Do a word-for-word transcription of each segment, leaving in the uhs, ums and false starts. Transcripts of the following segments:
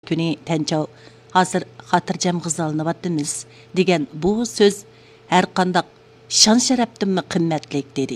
kuni Tanchov hozir xotirjam g'izalanyapmiz degan bu so'z har qanday shon sharafdanmi qimmatlik dedi.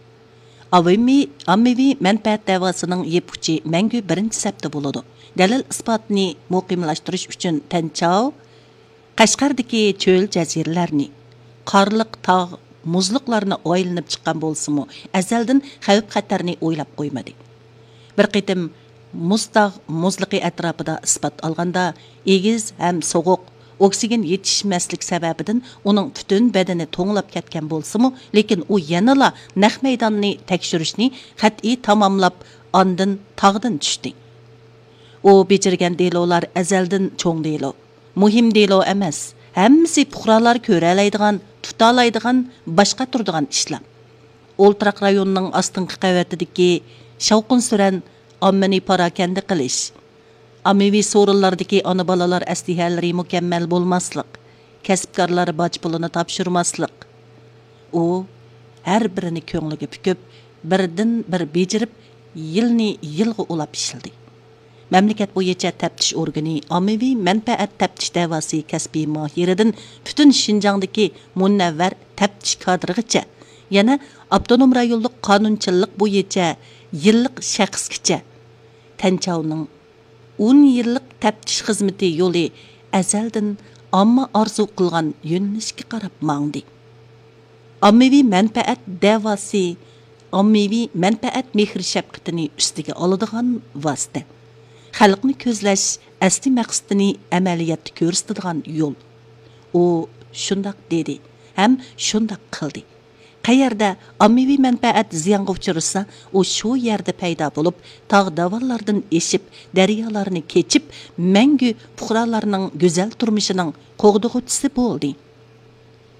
Avimiy ommaviy manfaat davosining yepuchi mangu birinchi safda bo'ladi. Dalil isbotni muqimlashtirish uchun Tanchov Qashqardagi cho'l jaziralarni, qorliq tog' muzliqlarni o'ylanib chiqqan bo'lsa-mu, azaldan xavf xatarni o'ylab qo'ymadi. Bir qitim mustaq muzliqi atrofida isbot olganda egiz ham sovuq oksigen yetishmaslik sababidan uning butun badani to'nglab ketgan bo'lsa-mu, lekin u yanala naq maydonni tekshirishni qat'iy tamomlab, ondan tog'dan tushdi. U bechirgan delolar azaldan cho'ng delo, muhim delo emas. Hammasi puhralar ko'ra oladigan, tuta oladigan, boshqa turadigan ishlar. O'ltiraq rayonining ostingi qavatidagi shavqin suran ommani parakanda qilish, ommaviy so'rinlardagi ona bolalar astihalari mukammal bo'lmaslik, kasbkorlar boj pulini topshirmaslik. U har birini ko'ngliga pukib, birdan bir bejirib, yilni yilga ulab ishildi. Mamlakat bo'yicha taftish organi ommaviy manfaat taftish davosi kasbiy mohiridan butun Shinjongdagi munavvar taftish kadrigacha, yana avtonom rayonlik qonunchilik bo'yicha yillik shaxsgacha Tanchovning o'n yillik taftish xizmati yo'li azaldan omma orzu qilgan yo'nalishga qarab mangdi. Ommaviy manfaat davosi ommaviy manfaat mehr shafqatini ustiga oladigan vosita. Xalqni ko'zlash asli maqsadini amaliyotda ko'rsatadigan yo'l. U shundoq dedi, ham shundoq qildi. Qayerda ommaviy manfaat ziyonga uchrasa, u shu yerda paydo bo'lib, tog' davollardan eshib, daryolarni kechib, mangu fuqarolarning go'zal turmushining qo'g'dug'uchisi bo'ldi.